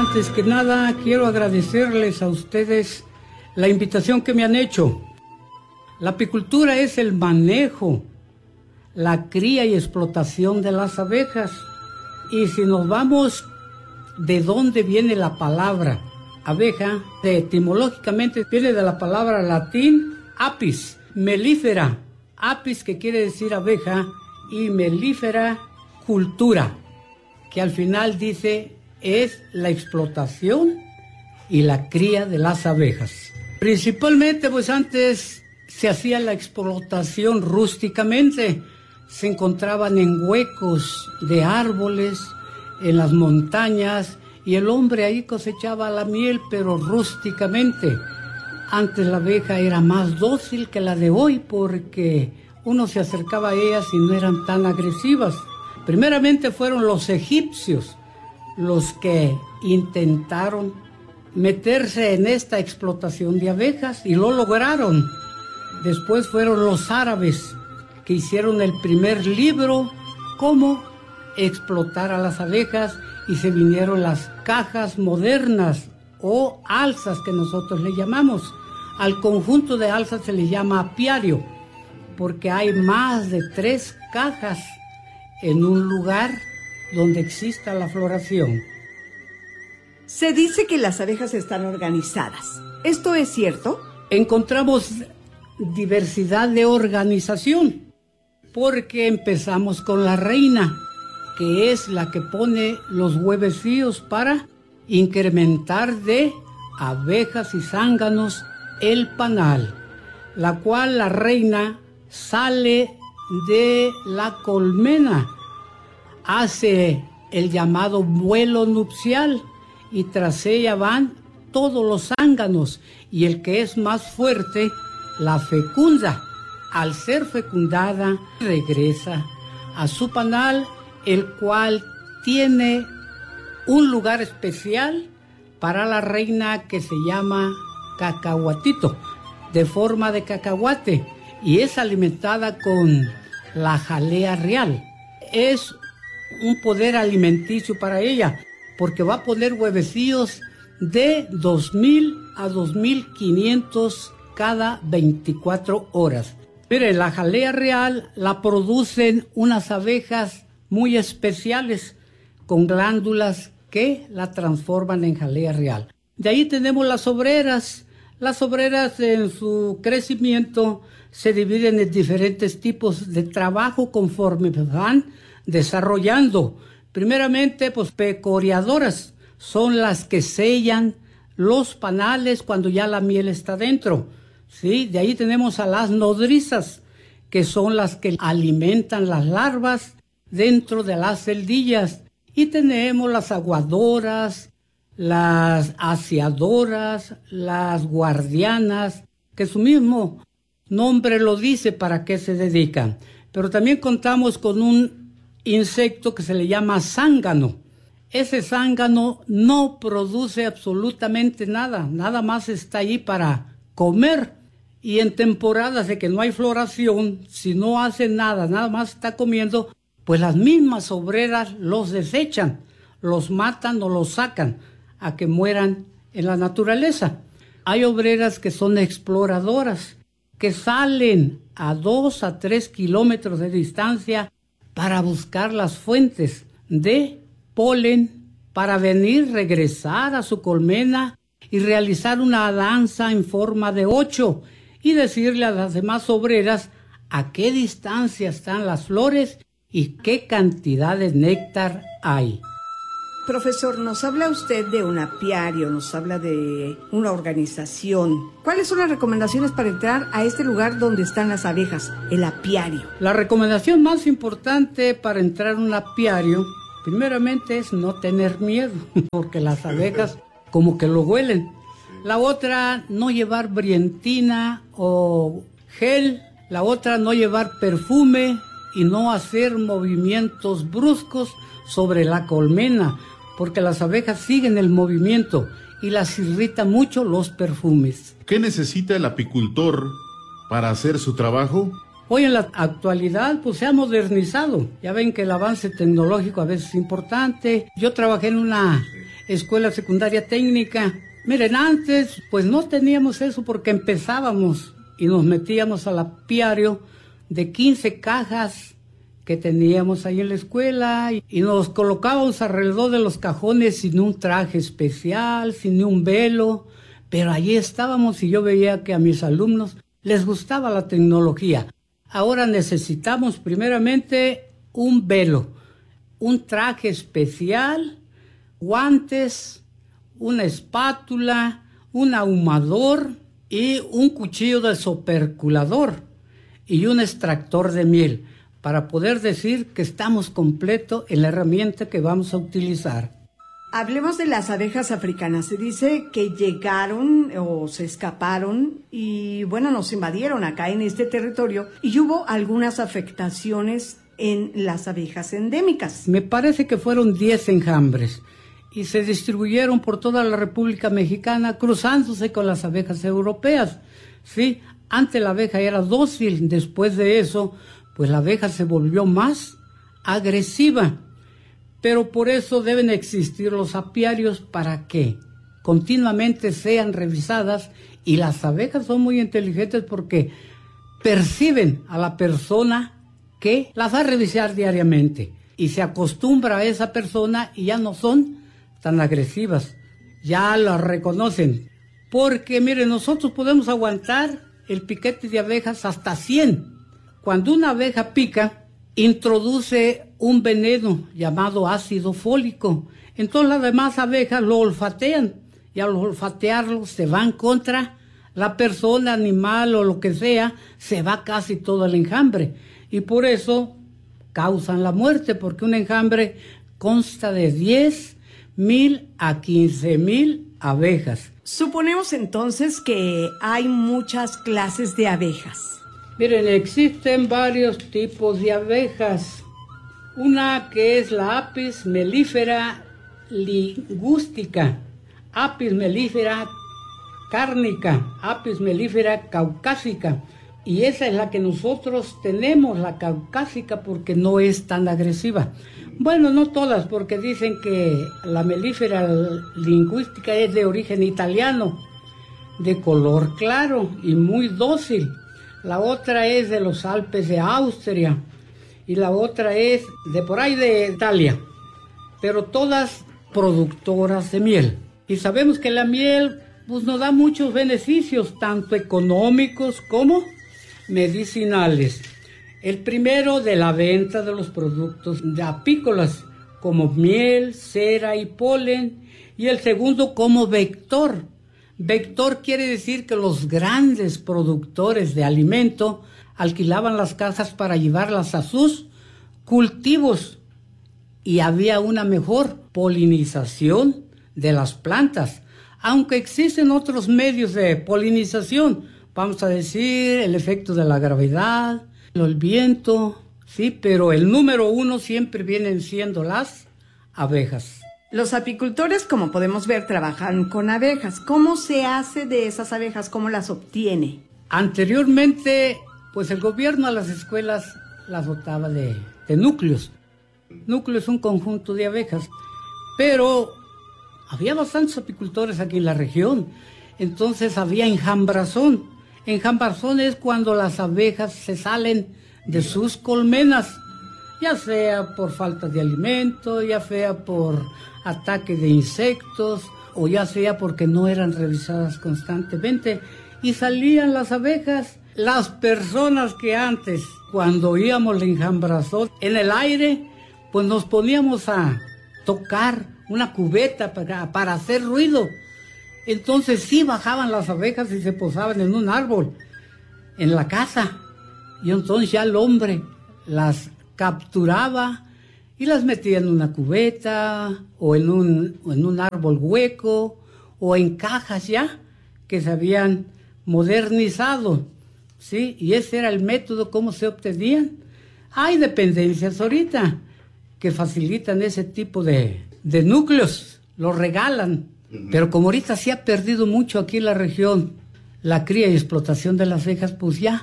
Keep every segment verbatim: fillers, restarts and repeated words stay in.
Antes que nada, quiero agradecerles a ustedes la invitación que me han hecho. La apicultura es el manejo, la cría y explotación de las abejas. Y si nos vamos de dónde viene la palabra abeja, etimológicamente viene de la palabra latín apis, melífera. Apis, que quiere decir abeja, y melífera, cultura, que al final dice es la explotación y la cría de las abejas. Principalmente, pues antes se hacía la explotación rústicamente. Se encontraban en huecos de árboles, en las montañas, y el hombre ahí cosechaba la miel, pero rústicamente. Antes la abeja era más dócil que la de hoy, porque uno se acercaba a ellas y no eran tan agresivas. Primeramente fueron los egipcios los que intentaron meterse en esta explotación de abejas y lo lograron. Después fueron los árabes que hicieron el primer libro, cómo explotar a las abejas, y se vinieron las cajas modernas o alzas que nosotros le llamamos. Al conjunto de alzas se le llama apiario, porque hay más de tres cajas en un lugar donde exista la floración. Se dice que las abejas están organizadas. ¿Esto es cierto? Encontramos diversidad de organización, porque empezamos con la reina, que es la que pone los huevecillos para incrementar de abejas y zánganos el panal, la cual la reina sale de la colmena, hace el llamado vuelo nupcial, y tras ella van todos los zánganos, y el que es más fuerte la fecunda. Al ser fecundada, regresa a su panal, el cual tiene un lugar especial para la reina que se llama cacahuatito, de forma de cacahuate, y es alimentada con la jalea real. Es un poder alimenticio para ella, porque va a poner huevecillos de dos mil a dos mil quinientos cada veinticuatro horas. Mire, la jalea real la producen unas abejas muy especiales con glándulas que la transforman en jalea real. De ahí tenemos las obreras. Las obreras en su crecimiento se dividen en diferentes tipos de trabajo conforme van desarrollando. Primeramente, pues pecoreadoras son las que sellan los panales cuando ya la miel está dentro, ¿sí? De ahí tenemos a las nodrizas, que son las que alimentan las larvas dentro de las celdillas. Y tenemos las aguadoras, las aseadoras, las guardianas, que su mismo nombre lo dice para qué se dedican. Pero también contamos con un insecto que se le llama zángano. Ese zángano no produce absolutamente nada, nada más está ahí para comer. Y en temporadas de que no hay floración, si no hace nada, nada más está comiendo, pues las mismas obreras los desechan, los matan o los sacan a que mueran en la naturaleza. Hay obreras que son exploradoras, que salen a dos a tres kilómetros de distancia para buscar las fuentes de polen, para venir, regresar a su colmena y realizar una danza en forma de ocho y decirle a las demás obreras a qué distancia están las flores y qué cantidad de néctar hay. Profesor, nos habla usted de un apiario, nos habla de una organización. ¿Cuáles son las recomendaciones para entrar a este lugar donde están las abejas, el apiario? La recomendación más importante para entrar a un apiario, primeramente, es no tener miedo, porque las abejas como que lo huelen. La otra, no llevar brientina o gel. La otra, no llevar perfume y no hacer movimientos bruscos sobre la colmena, porque las abejas siguen el movimiento y las irrita mucho los perfumes. ¿Qué necesita el apicultor para hacer su trabajo? Hoy en la actualidad pues se ha modernizado. Ya ven que el avance tecnológico a veces es importante. Yo trabajé en una escuela secundaria técnica. Miren, antes pues no teníamos eso porque empezábamos y nos metíamos al apiario de quince cajas que teníamos ahí en la escuela y, y nos colocábamos alrededor de los cajones sin un traje especial, sin un velo, pero allí estábamos y yo veía que a mis alumnos les gustaba la tecnología. Ahora necesitamos primeramente un velo, un traje especial, guantes, una espátula, un ahumador y un cuchillo desoperculador y un extractor de miel para poder decir que estamos completos en la herramienta que vamos a utilizar. Hablemos de las abejas africanas. Se dice que llegaron o se escaparon y, bueno, nos invadieron acá en este territorio y hubo algunas afectaciones en las abejas endémicas. Me parece que fueron diez enjambres y se distribuyeron por toda la República Mexicana cruzándose con las abejas europeas. Sí, antes la abeja era dócil, después de eso, pues la abeja se volvió más agresiva. Pero por eso deben existir los apiarios para que continuamente sean revisadas y las abejas son muy inteligentes porque perciben a la persona que las va a revisar diariamente y se acostumbra a esa persona y ya no son tan agresivas, ya las reconocen. Porque miren, nosotros podemos aguantar el piquete de abejas hasta cien. Cuando una abeja pica, introduce un veneno llamado ácido fólico. Entonces las demás abejas lo olfatean y al olfatearlo se van contra la persona, animal o lo que sea, se va casi todo el enjambre. Y por eso causan la muerte, porque un enjambre consta de diez mil a quince mil abejas. Suponemos entonces que hay muchas clases de abejas. Miren, existen varios tipos de abejas. Una que es la Apis mellifera ligustica, Apis mellifera cárnica, Apis mellifera caucásica. Y esa es la que nosotros tenemos, la caucásica, porque no es tan agresiva. Bueno, no todas, porque dicen que la mellifera lingüística es de origen italiano, de color claro y muy dócil. La otra es de los Alpes de Austria y la otra es de por ahí de Italia, pero todas productoras de miel. Y sabemos que la miel pues, nos da muchos beneficios, tanto económicos como medicinales. El primero de la venta de los productos de apícolas, como miel, cera y polen, y el segundo como vector. Vector quiere decir que los grandes productores de alimento alquilaban las casas para llevarlas a sus cultivos y había una mejor polinización de las plantas. Aunque existen otros medios de polinización, vamos a decir el efecto de la gravedad, el viento, sí, pero el número uno siempre vienen siendo las abejas. Los apicultores, como podemos ver, trabajan con abejas. ¿Cómo se hace de esas abejas? ¿Cómo las obtiene? Anteriormente, pues el gobierno a las escuelas las dotaba de, de núcleos. Núcleo es un conjunto de abejas, pero había bastantes apicultores aquí en la región. Entonces había enjambrazón. Enjambrazón es cuando las abejas se salen de sus colmenas, ya sea por falta de alimento, ya sea por ataque de insectos, o ya sea porque no eran revisadas constantemente, y salían las abejas. Las personas que antes, cuando oíamos el enjambrazón en el aire, pues nos poníamos a tocar una cubeta para, para hacer ruido. Entonces sí bajaban las abejas y se posaban en un árbol, en la casa, y entonces ya el hombre las capturaba y las metía en una cubeta o en un, o en un árbol hueco o en cajas ya que se habían modernizado, ¿sí? Y ese era el método cómo se obtenían. Hay dependencias ahorita que facilitan ese tipo de, de núcleos, los regalan, uh-huh. Pero como ahorita se ha perdido mucho aquí en la región la cría y explotación de las abejas, pues ya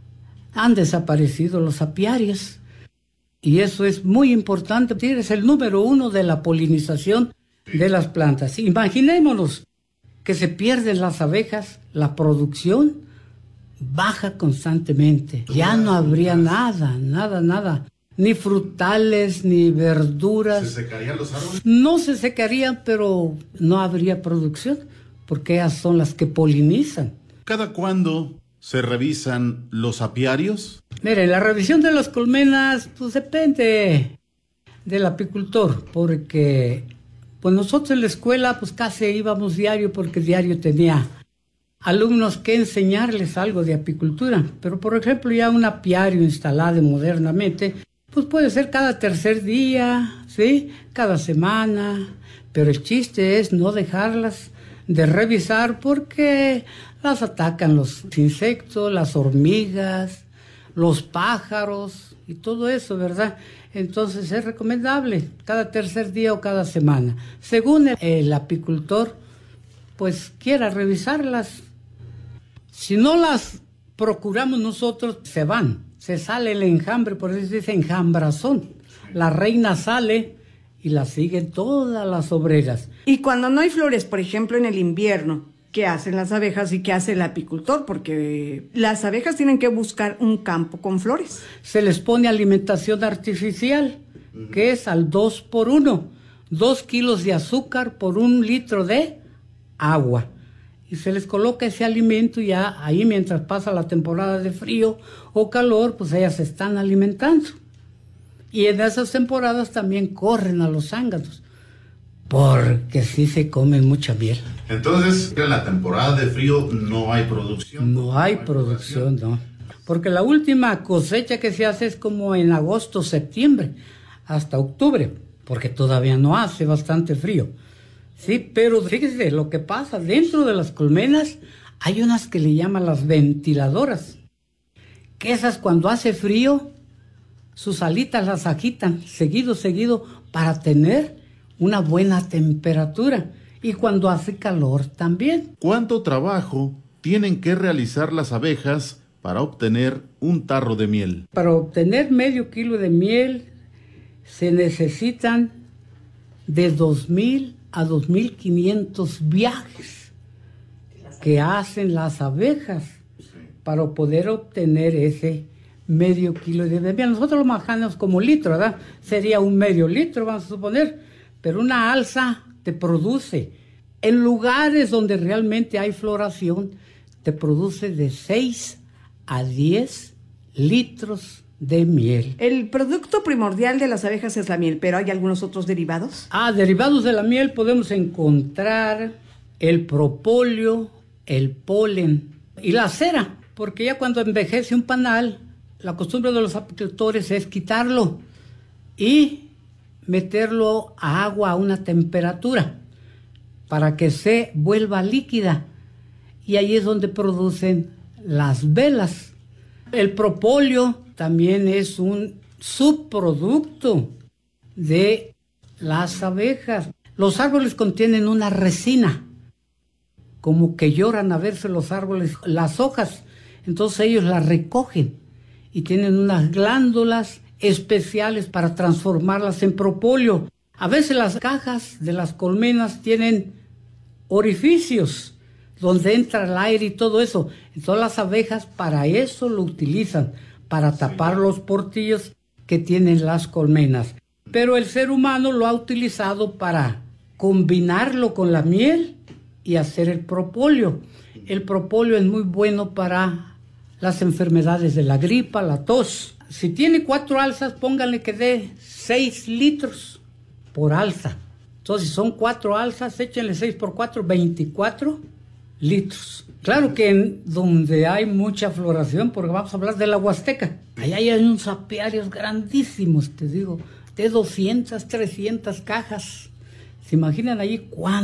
han desaparecido los apiarios. Y eso es muy importante, es el número uno de la polinización de las plantas. Imaginémonos que se pierden las abejas, la producción baja constantemente. Ya no habría nada, nada, nada. Ni frutales, ni verduras. ¿Se secarían los árboles? No se secarían, pero no habría producción, porque ellas son las que polinizan. ¿Cada cuándo se revisan los apiarios? Mire, la revisión de las colmenas, pues depende del apicultor, porque pues nosotros en la escuela pues casi íbamos diario, porque diario tenía alumnos que enseñarles algo de apicultura, pero por ejemplo ya un apiario instalado modernamente, pues puede ser cada tercer día, ¿sí? Cada semana, pero el chiste es no dejarlas de revisar porque las atacan los insectos, las hormigas, los pájaros y todo eso, ¿verdad? Entonces es recomendable cada tercer día o cada semana, según el, el apicultor pues quiera revisarlas. Si no las procuramos nosotros, se van, se sale el enjambre, por eso se dice enjambrazón. La reina sale y la siguen todas las obreras. Y cuando no hay flores, por ejemplo, en el invierno, ¿qué hacen las abejas y qué hace el apicultor? Porque las abejas tienen que buscar un campo con flores. Se les pone alimentación artificial, que es al dos por uno. Dos kilos de azúcar por un litro de agua. Y se les coloca ese alimento y ya ahí mientras pasa la temporada de frío o calor, pues ellas se están alimentando. Y en esas temporadas también corren a los zánganos, porque sí se comen mucha miel. Entonces, en la temporada de frío no hay producción. No hay producción, no. Porque la última cosecha que se hace es como en agosto, septiembre, hasta octubre, porque todavía no hace bastante frío. Sí, pero fíjese lo que pasa, dentro de las colmenas hay unas que le llaman las ventiladoras, que esas cuando hace frío, sus alitas las agitan seguido, seguido, para tener una buena temperatura, y cuando hace calor también. ¿Cuánto trabajo tienen que realizar las abejas para obtener un tarro de miel? Para obtener medio kilo de miel se necesitan de dos mil a dos mil quinientos viajes que hacen las abejas para poder obtener ese medio kilo de miel. Nosotros lo manejamos como litro, ¿verdad? Sería un medio litro, vamos a suponer, pero una alza te produce, en lugares donde realmente hay floración, te produce de seis a diez litros de miel. El producto primordial de las abejas es la miel, pero ¿hay algunos otros derivados? Ah, derivados de la miel podemos encontrar el propóleo, el polen y la cera, porque ya cuando envejece un panal, la costumbre de los apicultores es quitarlo y meterlo a agua a una temperatura para que se vuelva líquida, y ahí es donde producen las velas. El propóleo también es un subproducto de las abejas. Los árboles contienen una resina, como que lloran a verse los árboles, las hojas, entonces ellos las recogen y tienen unas glándulas especiales para transformarlas en propóleo. A veces las cajas de las colmenas tienen orificios donde entra el aire y todo eso. Entonces las abejas para eso lo utilizan, para tapar los portillos que tienen las colmenas. Pero el ser humano lo ha utilizado para combinarlo con la miel y hacer el propóleo. El propóleo es muy bueno para las enfermedades de la gripa, la tos. Si tiene cuatro alzas, pónganle que dé seis litros por alza. Entonces, si son cuatro alzas, échenle seis por cuatro, veinticuatro litros. Claro que en donde hay mucha floración, porque vamos a hablar de la Huasteca, allá hay unos apiarios grandísimos, te digo, de doscientas, trescientas cajas. ¿Se imaginan allí cuánto?